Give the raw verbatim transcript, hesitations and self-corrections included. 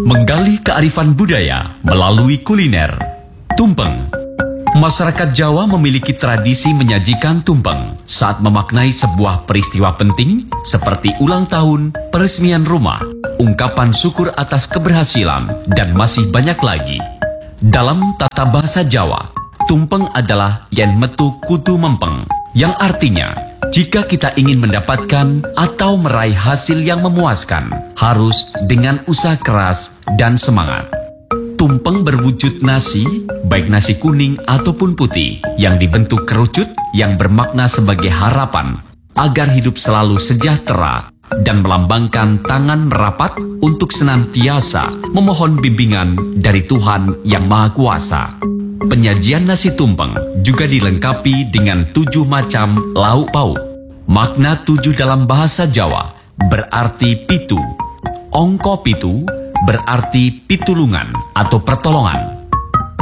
Menggali kearifan budaya melalui kuliner. Tumpeng. Masyarakat Jawa memiliki tradisi menyajikan tumpeng saat memaknai sebuah peristiwa penting seperti ulang tahun, peresmian rumah, ungkapan syukur atas keberhasilan, dan masih banyak lagi. Dalam tata bahasa Jawa, tumpeng adalah yen metu kudu mempeng, yang artinya jika kita ingin mendapatkan atau meraih hasil yang memuaskan, harus dengan usaha keras dan semangat. Tumpeng berwujud nasi, baik nasi kuning ataupun putih, yang dibentuk kerucut yang bermakna sebagai harapan agar hidup selalu sejahtera dan melambangkan tangan merapat untuk senantiasa memohon bimbingan dari Tuhan Yang Maha Kuasa. Penyajian nasi tumpeng juga dilengkapi dengan tujuh macam lauk pauk. Makna tujuh dalam bahasa Jawa berarti pitu. Ongko pitu berarti pitulungan atau pertolongan.